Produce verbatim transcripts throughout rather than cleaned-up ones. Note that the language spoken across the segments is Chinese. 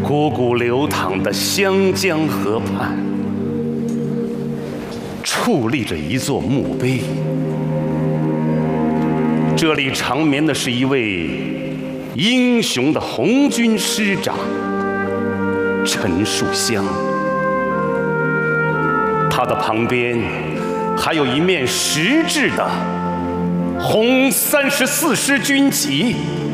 汩汩流淌的湘江河畔，矗立着一座墓碑。这里长眠的是一位英雄的红军师长陈树湘，他的旁边还有一面实质的红三十四师军旗。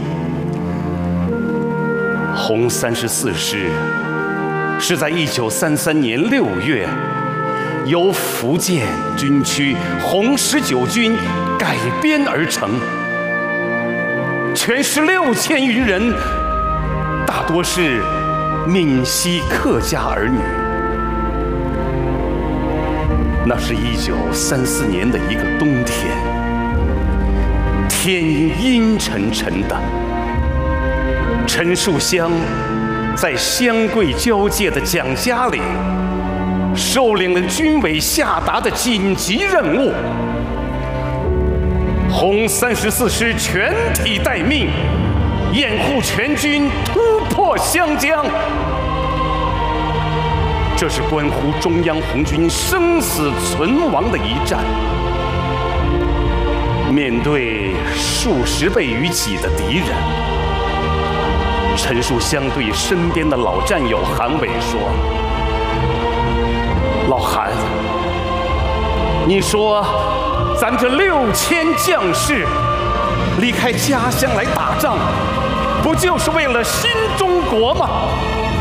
红三十四师是在一九三三年六月由福建军区红十九军改编而成，全师六千余人，大多是闽西客家儿女。那是一九三四年的一个冬天，天阴沉沉的。陈树湘在湘桂交界的蒋家岭，受领了军委下达的紧急任务。红三十四师全体待命，掩护全军突破湘江。这是关乎中央红军生死存亡的一战。面对数十倍于己的敌人，陈树湘对身边的老战友韩伟说：“老韩，你说咱们这六千将士离开家乡来打仗，不就是为了新中国吗？